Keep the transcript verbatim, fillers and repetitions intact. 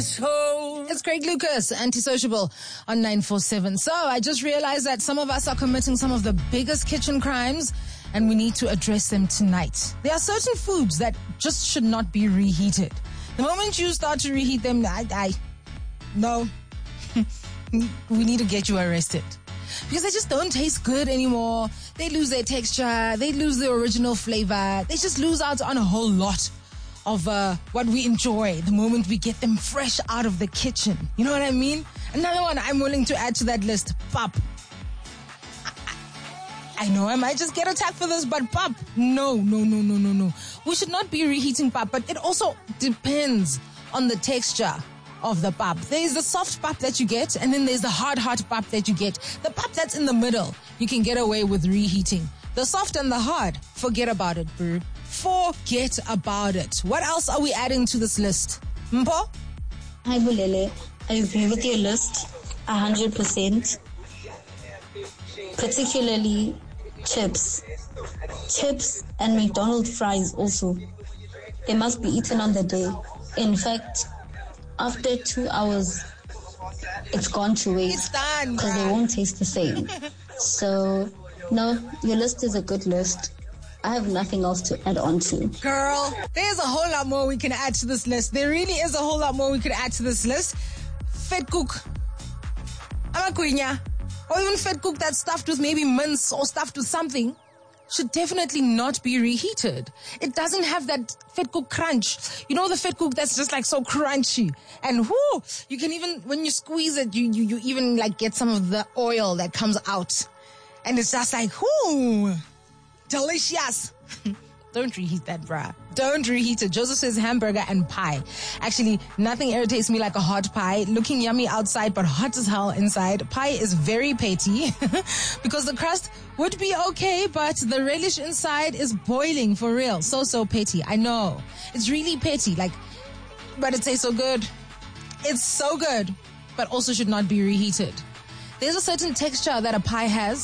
asshole. It's Craig Lucas, Antisociable on nine four seven. So I just realized that some of us are committing some of the biggest kitchen crimes, and we need to address them tonight. There are certain foods that just should not be reheated. The moment you start to reheat them, I, I no, we need to get you arrested. Because they just don't taste good anymore. They lose their texture. They lose their original flavor. They just lose out on a whole lot of uh, what we enjoy the moment we get them fresh out of the kitchen. You know what I mean? Another one I'm willing to add to that list, pap. I, I, I know I might just get attacked for this, but pap, no, no, no, no, no, no. We should not be reheating pap, but it also depends on the texture of the pap. There's the soft pap that you get, and then there's the hard, hard pap that you get. The pap that's in the middle, you can get away with reheating. The soft and the hard, forget about it, bro. Forget about it. What else are we adding to this list? Mpo? Hi, Bulele. I agree with your list one hundred percent. Particularly chips. Chips and McDonald's fries also. They must be eaten on the day. In fact, after two hours, it's gone to waste. It's done, because they won't taste the same. So, no, your list is a good list. I have nothing else to add on to. Girl, there's a whole lot more we can add to this list. There really is a whole lot more we could add to this list. Fed cook. Amakuinya. Or even fed cook that's stuffed with maybe mince or stuffed with something should definitely not be reheated. It doesn't have that fed cook crunch. You know the fed cook that's just like so crunchy. And whoo, you can even, when you squeeze it, you, you, you even like get some of the oil that comes out. And it's just like, whoo, delicious. Don't reheat that, bruh. Don't reheat it. Joseph says hamburger and pie. Actually, nothing irritates me like a hot pie. Looking yummy outside, but hot as hell inside. Pie is very petty because the crust would be okay, but the relish inside is boiling for real. So, so petty. I know. It's really petty. Like, but it tastes so good. It's so good, but also should not be reheated. There's a certain texture that a pie has